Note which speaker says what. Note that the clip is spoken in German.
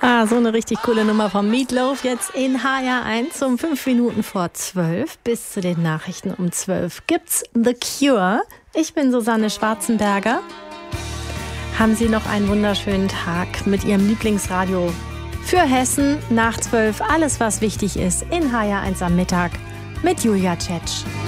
Speaker 1: So eine richtig coole Nummer vom Meatloaf jetzt in HR1 um 5 Minuten vor 12. Bis zu den Nachrichten um 12 gibt's The Cure. Ich bin Susanne Schwarzenberger. Haben Sie noch einen wunderschönen Tag mit Ihrem Lieblingsradio für Hessen nach 12. Alles, was wichtig ist in HR1 am Mittag mit Julia Tschetsch.